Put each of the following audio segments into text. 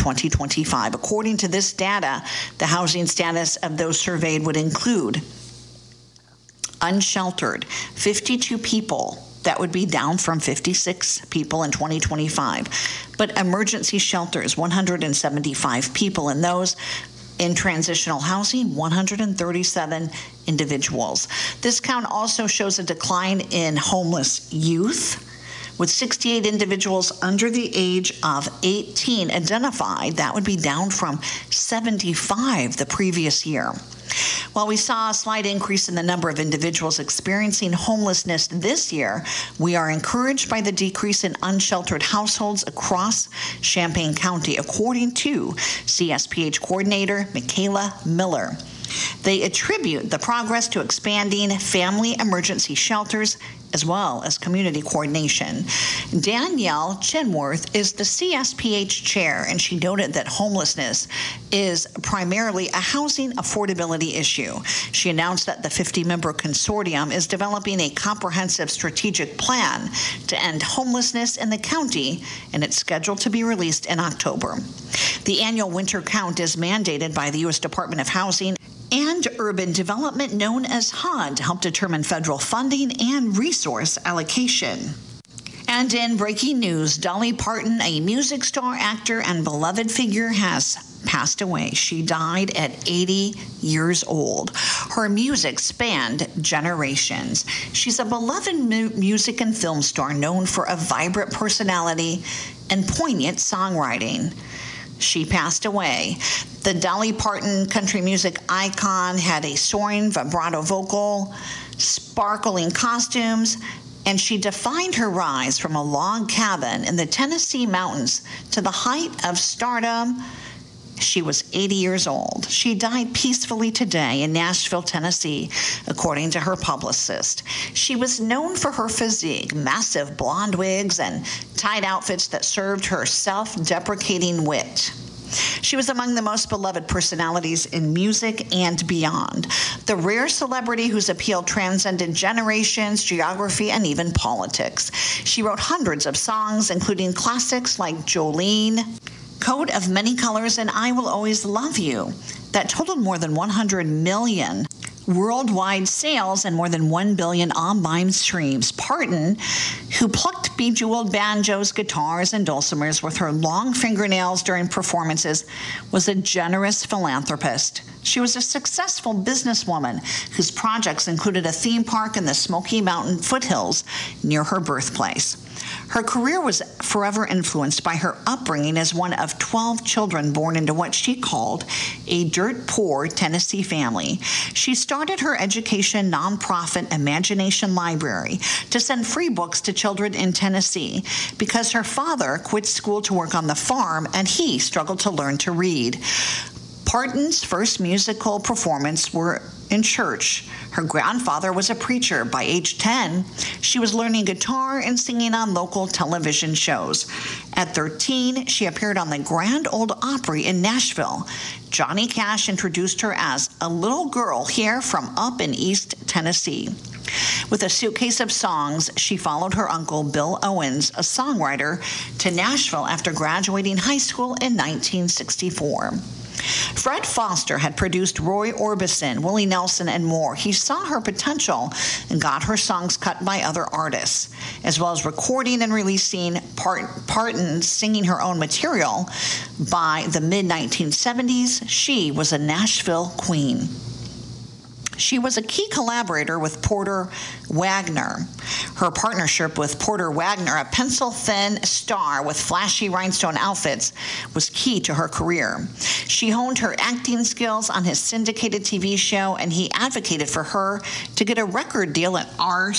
2025. According to this data, the housing status of those surveyed would include unsheltered, 52 people. That would be down from 56 people in 2025. But emergency shelters, 175 people, and those in transitional housing, 137 individuals. This count also shows a decline in homeless youth, with 68 individuals under the age of 18 identified. That would be down from 75 the previous year. While we saw a slight increase in the number of individuals experiencing homelessness this year, we are encouraged by the decrease in unsheltered households across Champaign County, according to CSPH coordinator Michaela Miller. They attribute the progress to expanding family emergency shelters as well as community coordination. Danielle Chenworth is the CSPH chair, and she noted that homelessness is primarily a housing affordability issue. She announced that the 50-member consortium is developing a comprehensive strategic plan to end homelessness in the county, and it's scheduled to be released in October. The annual winter count is mandated by the U.S. Department of Housing and Urban Development, known as HUD, to help determine federal funding and resource allocation. And in breaking news, Dolly Parton, a music star, actor, and beloved figure, has passed away. She died at 80 years old. Her music spanned generations. She's a beloved music and film star known for a vibrant personality and poignant songwriting. She passed away. The Dolly Parton country music icon had a soaring vibrato vocal, sparkling costumes, and she defined her rise from a log cabin in the Tennessee mountains to the height of stardom. She was 80 years old. She died peacefully today in Nashville, Tennessee, according to her publicist. She was known for her physique, massive blonde wigs, and tight outfits that served her self-deprecating wit. She was among the most beloved personalities in music and beyond, the rare celebrity whose appeal transcended generations, geography, and even politics. She wrote hundreds of songs, including classics like Jolene, Coat of Many Colors, and I Will Always Love You, that totaled more than 100 million worldwide sales and more than 1 billion online streams. Parton, who plucked bejeweled banjos, guitars, and dulcimers with her long fingernails during performances, was a generous philanthropist. She was a successful businesswoman whose projects included a theme park in the Smoky Mountain foothills near her birthplace. Her career was forever influenced by her upbringing as one of 12 children born into what she called a dirt-poor Tennessee family. She started her education nonprofit Imagination Library to send free books to children in Tennessee because her father quit school to work on the farm and he struggled to learn to read. Parton's first musical performance were in church. Her grandfather was a preacher. By age 10, she was learning guitar and singing on local television shows. At 13, she appeared on the Grand Ole Opry in Nashville. Johnny Cash introduced her as a little girl here from up in East Tennessee. With a suitcase of songs, she followed her uncle, Bill Owens, a songwriter, to Nashville after graduating high school in 1964. Fred Foster had produced Roy Orbison, Willie Nelson, and more. He saw her potential and got her songs cut by other artists, as well as recording and releasing Parton singing her own material. By the mid-1970s, she was a Nashville queen. She was a key collaborator with Porter Wagoner. Her partnership with Porter Wagoner, a pencil-thin star with flashy rhinestone outfits, was key to her career. She honed her acting skills on his syndicated TV show, and he advocated for her to get a record deal at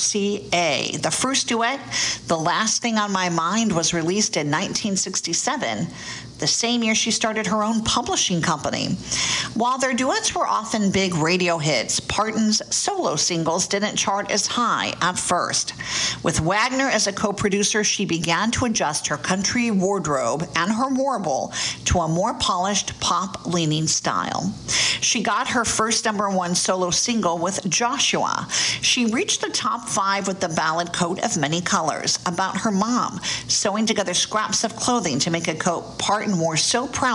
RCA. The first duet, The Last Thing on My Mind, was released in 1967. The same year she started her own publishing company. While their duets were often big radio hits, Parton's solo singles didn't chart as high at first. With Wagoner as a co-producer, she began to adjust her country wardrobe and her warble to a more polished, pop-leaning style. She got her first #1 solo single with Joshua. She reached the top 5 with the ballad Coat of Many Colors, about her mom sewing together scraps of clothing to make a coat Parton wore so proudly